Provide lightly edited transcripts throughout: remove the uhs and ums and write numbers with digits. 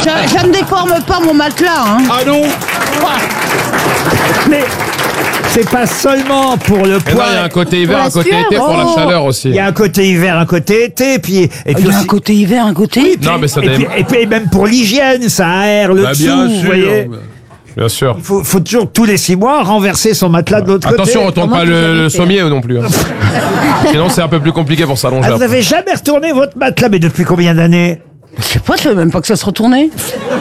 Ça ne déforme pas mon matelas, hein. Ah non. Mais c'est pas seulement pour le Et non, poids. il y a un côté hiver, Pour la un côté sueur. été pour la chaleur aussi. Il y a un côté hiver, un côté été, et puis Il y a un côté hiver, un côté. Non, mais ça et puis même pour l'hygiène, ça aère le Bah, dessous, bien vous sûr. voyez. Bien sûr. Il faut toujours tous les 6 mois renverser son matelas de l'autre côté. Attention, retourne Comment pas vous avez le fait sommier non plus. Hein. Sinon, c'est un peu plus compliqué pour s'allonger. Ah, vous après. avez jamais retourné votre matelas, mais depuis combien d'années? Je sais pas, je savais même pas que ça se retournait.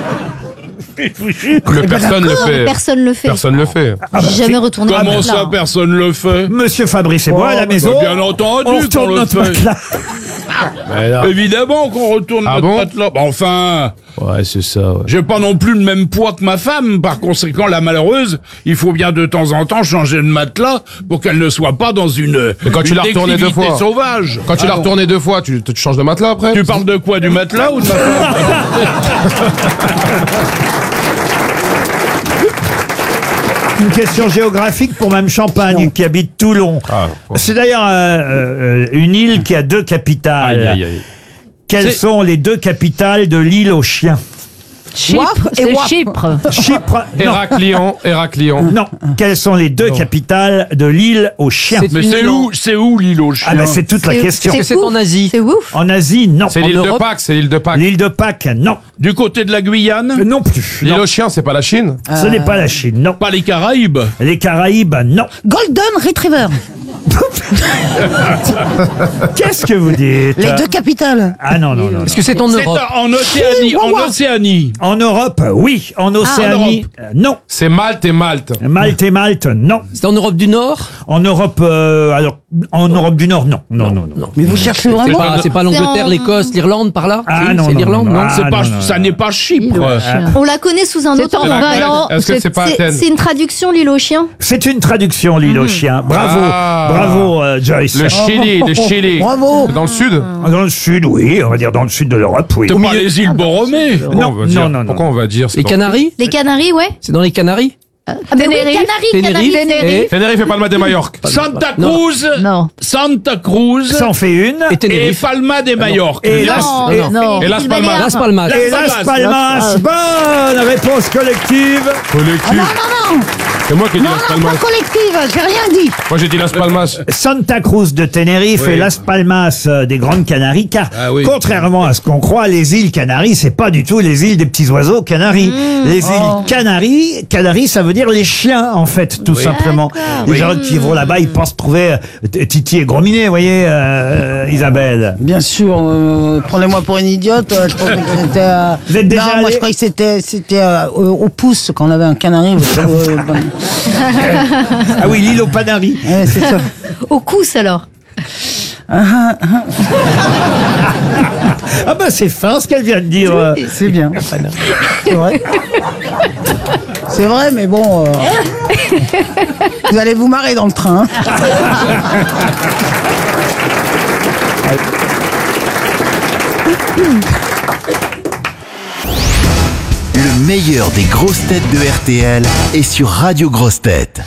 Que personne le fait. Personne le fait. Personne le fait. J'ai jamais retourné un Comment matelas, ça, hein. personne le fait? Monsieur Fabrice et moi, à la maison, bah, bien entendu on qu'on retourne le notre fait. matelas. Mais là- Évidemment qu'on retourne Ah notre bon matelas. Bah, enfin, Ouais, c'est ça. Ouais. j'ai pas non plus le même poids que ma femme. Par conséquent, la malheureuse, il faut bien de temps en temps changer de matelas pour qu'elle ne soit pas dans une Mais quand tu l'as retourné 2 déclivité fois. sauvage. Quand tu Ah l'as non. retourné 2 fois, tu changes de matelas après? Tu parles de quoi? Du matelas ou de ma femme? Une question géographique pour Mme Champagne, qui habite Toulon. Ah, ouais. C'est d'ailleurs une île qui a 2 capitales. Aïe, aïe, aïe. Quelles C'est- sont les 2 capitales de l'île aux chiens? Chypre, c'est Wap. Chypre. Chypre. Non. Héraclion. Non. Quelles sont les 2 capitales de l'île aux chiens? Mais c'est où l'île aux chiens? Ah ben c'est toute la question. Est-ce que c'est en Asie? C'est ouf. En Asie, non. C'est l'île de Europe Pâques, c'est l'île de Pâques. L'île de Pâques, non. Du côté de la Guyane? Non plus. L'île Non. aux chiens, c'est pas la Chine? Ce n'est pas la Chine, non. Pas les Caraïbes? Les Caraïbes, non. Golden Retriever. Qu'est-ce que vous dites? Les 2 capitales. Ah non, non, non. Est-ce que c'est en C'est Europe? en Océanie. En Océanie. En Europe, oui. En Océanie, non. C'est Malte et Malte. Malte et Malte, non. C'est en Europe du Nord? En Europe, alors, en Europe du Nord, non. Non, non, non. Mais vous cherchez C'est vraiment. pas, c'est pas l'Angleterre, en- l'Écosse, l'Irlande par là? Ah Si, non, c'est non, l'Irlande, non, non? non. C'est Ah, pas, non, non, ça non. n'est pas Chypre. On la connaît sous un C'est autre en nom. Grèce. Alors, Est-ce que c'est pas Athènes? c'est une traduction, l'île aux chiens. C'est une traduction, l'île aux chiens. Bravo, Ah. bravo, Joyce. Le Chili, le Chili. Bravo. C'est dans le sud? Dans le sud, oui, on va dire dans le sud de l'Europe, oui. C'est pas les îles Borromées. Pourquoi Non, on va dire, non, non, non. Pourquoi on va dire Les dans- Canaries? Les Canaries, ouais. C'est dans les Canaries? Ah ben oui, Canaries. Et Tenerife et Palma de Majorque. Santa Cruz. Non. Santa Cruz. Ça en fait une. Et Et Tenerife? Palma de Majorque. Et Non, Las- c'est- non. Et Las Îles Palmas. Baléares. Las Palmas. Et Las Palmas. Bonne réponse collective. Collectif. Non. C'est moi qui ai dit Non, Las non, Palmas. pas collective. J'ai rien dit. Moi j'ai dit Las Palmas. Santa Cruz de Tenerife Oui. et Las Palmas des Grandes Canaries, car Ah oui. contrairement à ce qu'on croit, les îles Canaries, c'est pas du tout les îles des petits oiseaux Canaries. Les îles Canaries, ça veut dire les chiens, en fait, tout simplement. D'accord. Les gens qui vont là-bas, ils pensent trouver Titi et Gros Minet, vous voyez, Isabelle. Bien sûr, prenez-moi pour une idiote. Je pensais que c'était. Vous êtes déjà non, moi allé- je croyais que c'était au pouce quand on avait un canari. Ah oui, l'île aux Canaries. Ouais, c'est ça. Au cousse, alors. Ah bah c'est fin ce qu'elle vient de dire. C'est bien. C'est vrai. C'est vrai, mais bon. Vous allez vous marrer dans le train. Le meilleur des grosses têtes de RTL est sur Radio Grosses Têtes.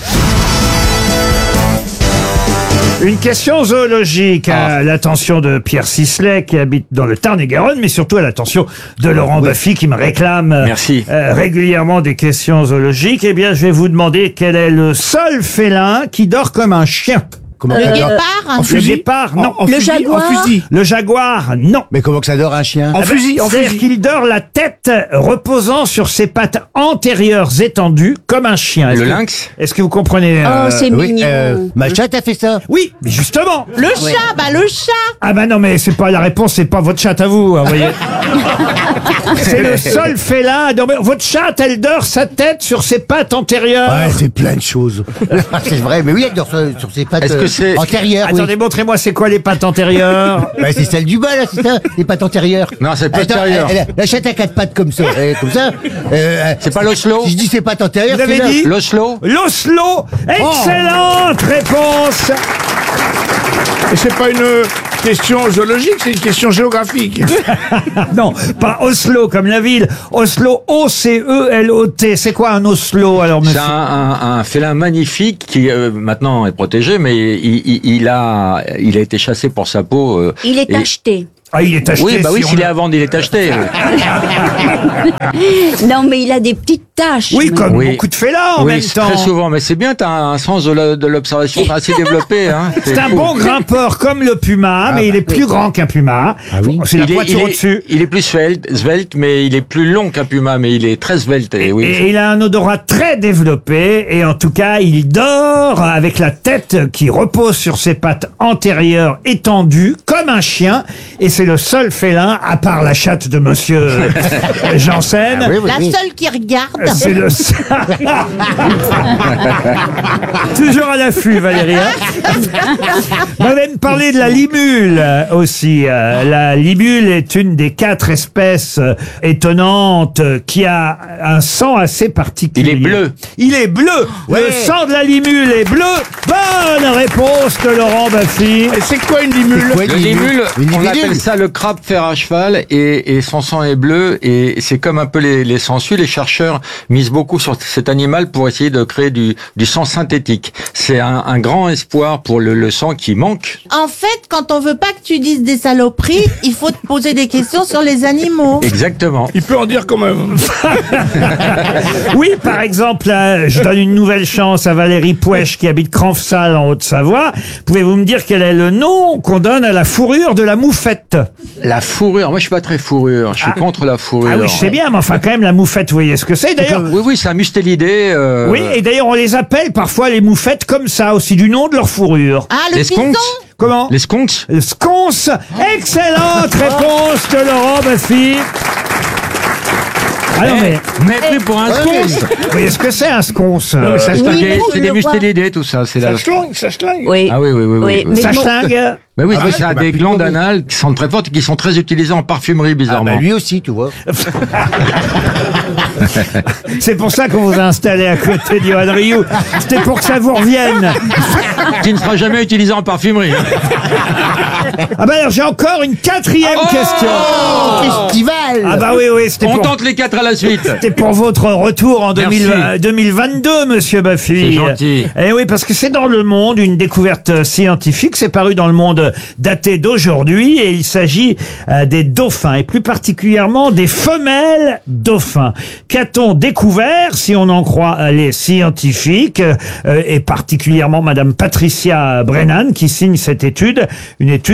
Une question zoologique à l'attention de Pierre Sisley qui habite dans le Tarn-et-Garonne, mais surtout à l'attention de Laurent Baffy qui me réclame régulièrement des questions zoologiques. Eh bien, je vais vous demander quel est le seul félin qui dort comme un chien. Comment Le ça dort guépard. Le guépard, non. En fusil, jaguar en fusil. Le jaguar, non. Mais comment que ça dort un chien Ah ben, c'est-à-dire qu'il dort la tête reposant sur ses pattes antérieures étendues comme un chien. Est-ce que- lynx. Est-ce que vous comprenez Oh, c'est Oui, mignon. ma chatte a fait ça. Oui, mais justement. Le chat, le chat. Ah bah non, mais c'est pas la réponse, c'est pas votre chatte à vous, hein, vous voyez. C'est le seul félin à dormir. Votre chatte, elle dort sa tête sur ses pattes antérieures. Ouais, c'est plein de choses. C'est vrai, mais oui, elle dort sur ses pattes antérieures. Oui. Attendez, montrez-moi c'est quoi les pattes antérieures. Bah, c'est celle du bas, là, c'est ça, les pattes antérieures. Non, c'est pas Attends, antérieur. la chatte a 4 pattes comme ça. Comme ça. C'est pas l'Oslo? Si je dis ses pattes antérieures, Vous avez c'est là. dit L'Oslo? L'Oslo. Excellente réponse. Et c'est pas une question zoologique, c'est une question géographique. Non, pas Oslo comme la ville. Oslo, O-C-E-L-O-T. C'est quoi un Oslo alors, C'est monsieur? un félin magnifique qui maintenant est protégé, mais il a été chassé pour sa peau. Il est et- acheté. Ah, il est acheté. Oui, bah oui, si s'il on- est à vendre, il est acheté. Non, mais il a des petites taches. Oui, comme Oui. beaucoup de félins en Oui, même temps. très souvent. Mais c'est bien, t'as un sens de l'observation assez développé. Hein. C'est un cool. bon grimpeur comme le puma, mais il est plus grand qu'un puma. C'est la poiture au-dessus. Il est plus svelte, mais il est plus long qu'un puma, mais il est très svelte. Et oui. Et il a un odorat très développé, et en tout cas, il dort avec la tête qui repose sur ses pattes antérieures étendues, comme un chien, et c'est le seul félin, à part la chatte de monsieur Janssen. La seule qui regarde. C'est le toujours à l'affût, Valérie. Hein. Vous allez me parler de la libule aussi. La libule est une des 4 espèces étonnantes qui a un sang assez particulier. Il est bleu. Il est bleu. Le sang de la libule est bleu. Bonne réponse de Laurent Baffy. Et c'est quoi une limule? Le limule, on appelle ça le crabe fer à cheval, et son sang est bleu, et c'est comme un peu les sangsues. Les chercheurs misent beaucoup sur cet animal pour essayer de créer du sang synthétique. C'est un grand espoir pour le sang qui manque. En fait, quand on veut pas que tu dises des saloperies, il faut te poser des questions sur les animaux. Exactement. Il peut en dire quand même. Oui, par exemple, là, je donne une nouvelle chance à Valérie Pouèche qui habite Cranfsal en Haute-Savoie. Pouvez-vous me dire quel est le nom qu'on donne à la fourrure de la moufette? La fourrure, moi je suis pas très fourrure, je suis contre la fourrure. Ah oui, je sais bien, mais enfin quand même la moufette, vous voyez ce que c'est d'ailleurs. Oui, c'est un mustélidé. Oui, et d'ailleurs on les appelle parfois les moufettes comme ça, aussi du nom de leur fourrure. Ah, le Les piston. sconces. Comment? Les sconces. Le sconce. Excellente réponse de Laurent Baffy. Ah non, Mais pris pour un sconce. vous voyez ce que c'est un sconce? C'est des mustélidés, tout ça. C'est Ça schlingue. Oui. Ah oui. Mais Ça bon, schlingue. Mais oui, Ah ça a ouais, des glandes anales qui sont très fortes et qui sont très utilisées en parfumerie, Ah bizarrement. bah lui aussi, tu vois. C'est pour ça qu'on vous a installé à côté d'Yoann Rioux. C'était pour que ça vous revienne. Qui ne sera jamais utilisé en parfumerie. Ah bah alors j'ai encore une 4e question. Festival. Ah bah oui, c'était On pour... tente les 4 à la suite. C'était pour votre retour en Merci. 2022, monsieur Baffy. C'est gentil. Eh oui, parce que c'est dans Le Monde, une découverte scientifique. C'est paru dans Le Monde daté d'aujourd'hui et il s'agit des dauphins et plus particulièrement des femelles dauphins. Qu'a-t-on découvert, si on en croit les scientifiques, et particulièrement madame Patricia Brennan qui signe cette étude, une étude